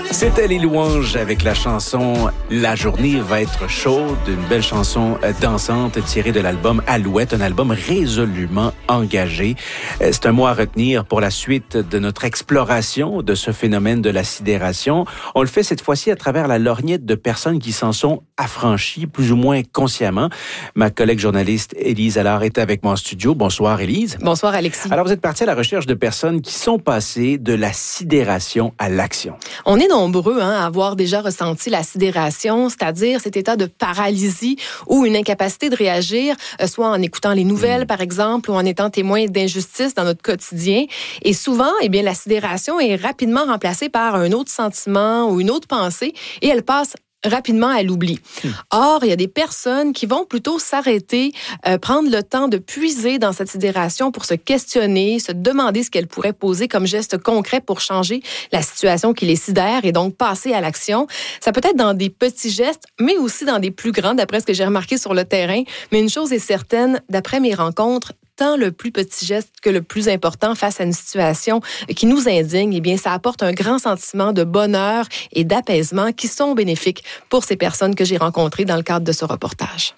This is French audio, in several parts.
C'était les louanges avec la chanson « La journée va être chaude », une belle chanson dansante tirée de l'album Alouette, un album résolument engagé. C'est un mot à retenir pour la suite de notre exploration de ce phénomène de la sidération. On le fait cette fois-ci à travers la lorgnette de personnes qui s'en sont affranchies, plus ou moins consciemment. Ma collègue journaliste Élise Allard est avec moi en studio. Bonsoir Élise. Bonsoir Alexis. Alors vous êtes partie à la recherche de personnes qui sont passées de la sidération à l'action. On est nombreux à avoir déjà ressenti la sidération, c'est-à-dire cet état de paralysie ou une incapacité de réagir, soit en écoutant les nouvelles, par exemple, ou en étant témoin d'injustice dans notre quotidien. Et souvent, la sidération est rapidement remplacée par un autre sentiment ou une autre pensée et elle passe rapidement à l'oubli. Or, il y a des personnes qui vont plutôt s'arrêter, prendre le temps de puiser dans cette sidération pour se questionner, se demander ce qu'elles pourraient poser comme geste concret pour changer la situation qui les sidère et donc passer à l'action. Ça peut être dans des petits gestes, mais aussi dans des plus grands, d'après ce que j'ai remarqué sur le terrain. Mais une chose est certaine, d'après mes rencontres, tant le plus petit geste que le plus important face à une situation qui nous indigne, ça apporte un grand sentiment de bonheur et d'apaisement qui sont bénéfiques pour ces personnes que j'ai rencontrées dans le cadre de ce reportage.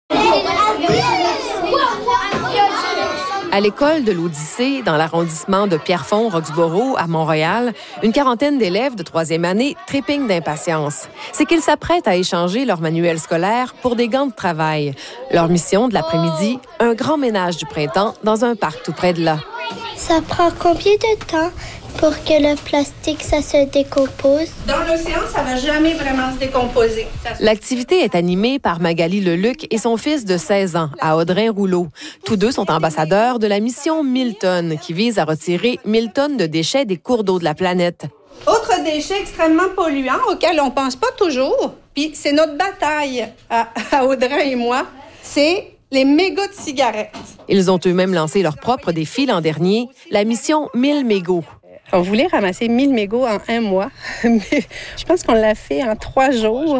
À l'école de l'Odyssée, dans l'arrondissement de Pierrefonds-Roxborough, à Montréal, une quarantaine d'élèves de 3e année trépignent d'impatience. C'est qu'ils s'apprêtent à échanger leur manuel scolaire pour des gants de travail. Leur mission de l'après-midi, un grand ménage du printemps dans un parc tout près de là. Ça prend combien de temps pour que le plastique, ça se décompose? Dans l'océan, ça va jamais vraiment se décomposer. L'activité est animée par Magali Leluc et son fils de 16 ans, à Audrin-Rouleau. Tous deux sont ambassadeurs de la mission 1000 tonnes, qui vise à retirer 1000 tonnes de déchets des cours d'eau de la planète. Autre déchet extrêmement polluant auquel on pense pas toujours, puis c'est notre bataille à Audrin et moi, c'est les mégots de cigarettes. Ils ont eux-mêmes lancé leur propre défi l'an dernier, la mission 1000 mégots. On voulait ramasser 1000 mégots en 1 mois, mais je pense qu'on l'a fait en 3 jours.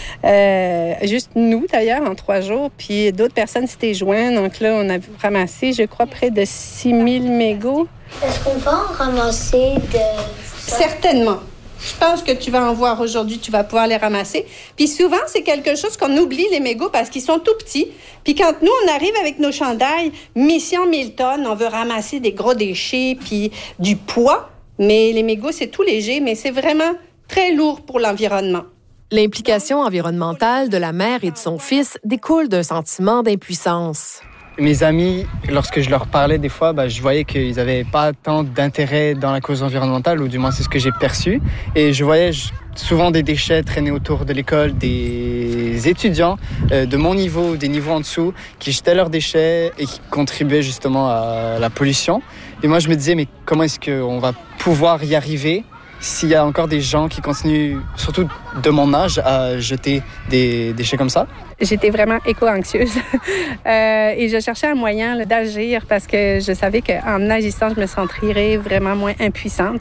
Juste nous, d'ailleurs, en 3 jours. Puis d'autres personnes s'étaient jointes. Donc là, on a ramassé, je crois, près de 6000 mégots. Est-ce qu'on va en ramasser Certainement. Je pense que tu vas en voir aujourd'hui, tu vas pouvoir les ramasser. Puis souvent, c'est quelque chose qu'on oublie, les mégots, parce qu'ils sont tout petits. Puis quand nous, on arrive avec nos chandails, mission 1000 tonnes, on veut ramasser des gros déchets, puis du poids. Mais les mégots, c'est tout léger, mais c'est vraiment très lourd pour l'environnement. L'implication environnementale de la mère et de son fils découle d'un sentiment d'impuissance. Mes amis, lorsque je leur parlais des fois, je voyais qu'ils n'avaient pas tant d'intérêt dans la cause environnementale, ou du moins c'est ce que j'ai perçu. Et je voyais souvent des déchets traîner autour de l'école, des étudiants de mon niveau, des niveaux en dessous, qui jetaient leurs déchets et qui contribuaient justement à la pollution. Et moi je me disais, mais comment est-ce qu'on va pouvoir y arriver s'il y a encore des gens qui continuent, surtout de mon âge, à jeter des déchets comme ça? J'étais vraiment éco-anxieuse et je cherchais un moyen d'agir parce que je savais qu'en agissant, je me sentirais vraiment moins impuissante.